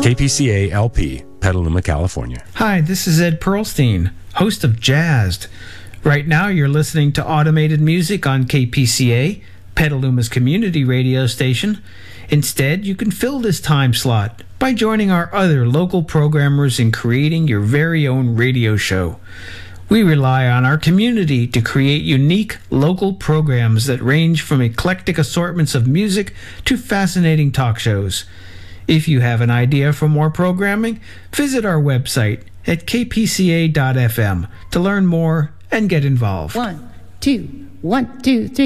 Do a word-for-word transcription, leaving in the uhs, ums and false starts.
K P C A L P, Petaluma, California. Hi, this is Ed Pearlstein, host of Jazzed. Right now you're listening to automated music on K P C A, Petaluma's community radio station. Instead, you can fill this time slot by joining our other local programmers in creating your very own radio show. We rely on our community to create unique local programs that range from eclectic assortments of music to fascinating talk shows. If you have an idea for more programming, visit our website at k p c a dot f m to learn more and get involved. One, two, one, two, three.